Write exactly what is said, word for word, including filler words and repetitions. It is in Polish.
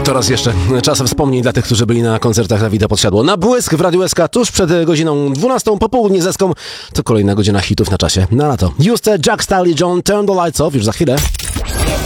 To raz jeszcze czas wspomnień dla tych, którzy byli na koncertach Dawida Podsiadło. Na błysk w Radiu S K tuż przed godziną dwunastą po południu zeską. To kolejna godzina hitów na czasie. Na lato. Juste, Jack Style i John, Turn the Lights Off już za chwilę.